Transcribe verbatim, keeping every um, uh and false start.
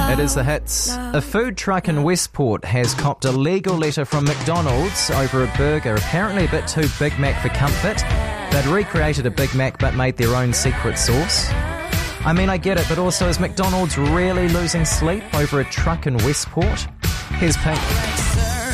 It is the hits. A food truck in Westport has copped a legal letter from McDonald's over a burger, apparently a bit too Big Mac for comfort. They'd recreated a Big Mac but made their own secret sauce. I mean, I get it, but also is McDonald's really losing sleep over a truck in Westport? Here's Pink.